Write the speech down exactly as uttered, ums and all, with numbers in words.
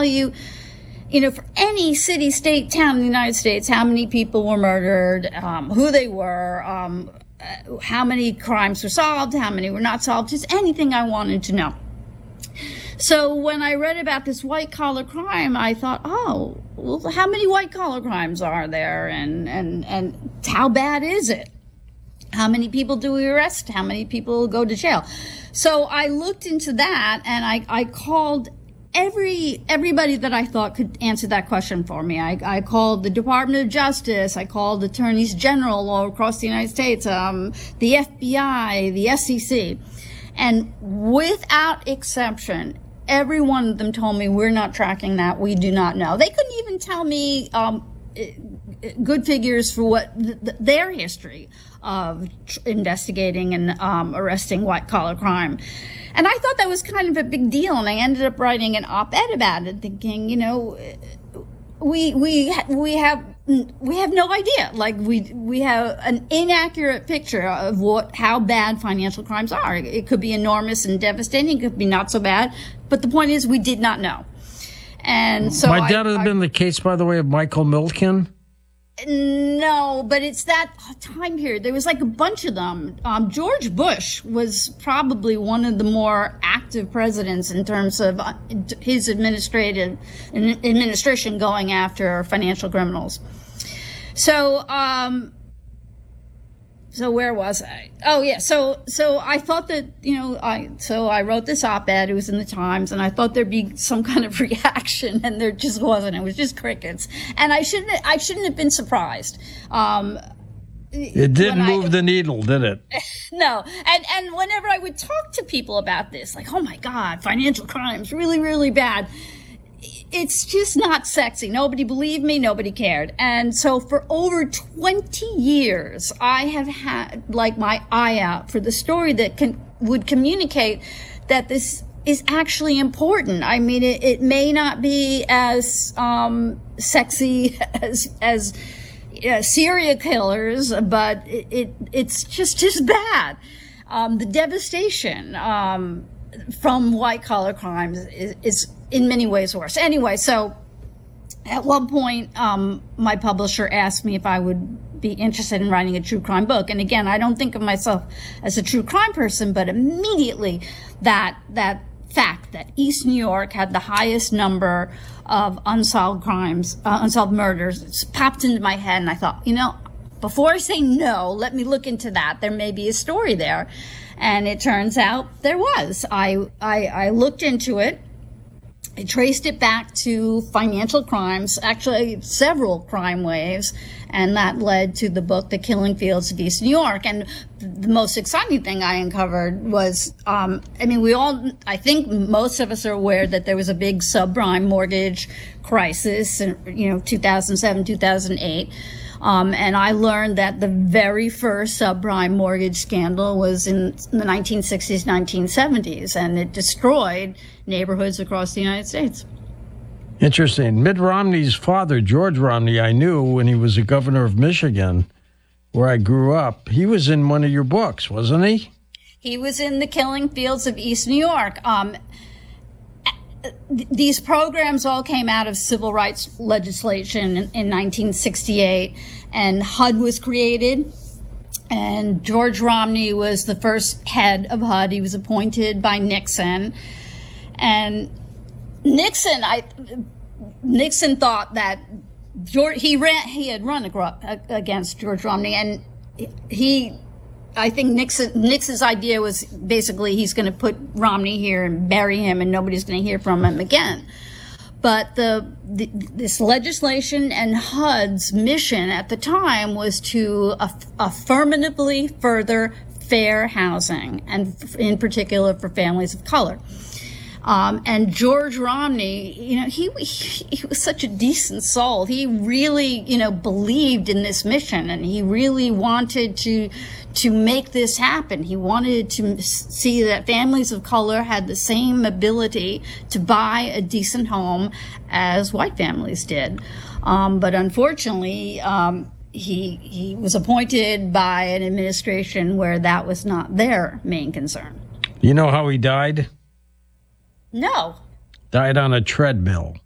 you, you know, for any city, state, town in the United States, how many people were murdered, um, who they were, um, uh, how many crimes were solved, how many were not solved, just anything I wanted to know. So when I read about this white-collar crime, I thought, oh, well, how many white-collar crimes are there, and, and, and how bad is it? How many people do we arrest? How many people go to jail? So I looked into that, and I, I called every everybody that I thought could answer that question for me. I, I called the Department of Justice. I called attorneys general all across the United States, um, the F B I, the S E C. And without exception, every one of them told me, we're not tracking that. We do not know. They couldn't even tell me um, good figures for what th- their history of tr- investigating and um, arresting white-collar crime. And I thought that was kind of a big deal, and I ended up writing an op-ed about it, thinking, you know, we we we have we have no idea. Like we we have an inaccurate picture of what how bad financial crimes are. It could be enormous and devastating. It could be not so bad. But the point is, we did not know. And so might that I, have I, been the case, by the way, of Michael Milken? No, but it's that time period. There was like a bunch of them. Um, George Bush was probably one of the more active presidents in terms of uh, his administrative administration going after financial criminals. So, um, so where was I? Oh yeah. So, so I thought that, you know, I, so I wrote this op-ed. It was in the Times, and I thought there'd be some kind of reaction, and there just wasn't. It was just crickets. And I shouldn't, I shouldn't have been surprised. Um, it didn't move I, the needle, did it? No. And, and whenever I would talk to people about this, like, oh my God, financial crimes, really, really bad. It's just not sexy. Nobody believed me. Nobody cared. And so for over twenty years, I have had like my eye out for the story that can, would communicate that this is actually important. I mean, it, it may not be as um, sexy as as uh, serial killers, but it, it it's just as bad. Um, the devastation um, from white-collar crimes is, is in many ways worse. Anyway, so at one point, um, my publisher asked me if I would be interested in writing a true crime book. And again, I don't think of myself as a true crime person, but immediately that that fact that East New York had the highest number of unsolved crimes, uh, unsolved murders, popped into my head, and I thought, you know, before I say no, let me look into that. There may be a story there. And it turns out there was. I, I, I looked into it. I traced it back to financial crimes, actually several crime waves, and that led to the book, The Killing Fields of East New York. And the most exciting thing I uncovered was, um, I mean, we all, I think most of us are aware that there was a big subprime mortgage crisis in, you know, two thousand seven, two thousand eight. Um, and I learned that the very first subprime mortgage scandal was in the nineteen sixties, nineteen seventies, and it destroyed neighborhoods across the United States. Interesting. Mitt Romney's father, George Romney, I knew when he was the governor of Michigan, where I grew up. He was in one of your books, wasn't he? He was in The Killing Fields of East New York. Um, These programs all came out of civil rights legislation in, in nineteen sixty-eight, and H U D was created, and George Romney was the first head of H U D. He was appointed by Nixon, and Nixon, I Nixon thought that George, he ran, he had run against George Romney, and he. I think Nixon, Nixon's idea was basically he's going to put Romney here and bury him, and nobody's going to hear from him again. But the, the this legislation and H U D's mission at the time was to aff- affirmatively further fair housing, and f- in particular for families of color. Um, and George Romney, you know, he, he he was such a decent soul. He really, you know, believed in this mission, and he really wanted to to make this happen. He wanted to see that families of color had the same ability to buy a decent home as white families did. Um, but unfortunately, um, he he was appointed by an administration where that was not their main concern. You know how he died? No. Died on a treadmill.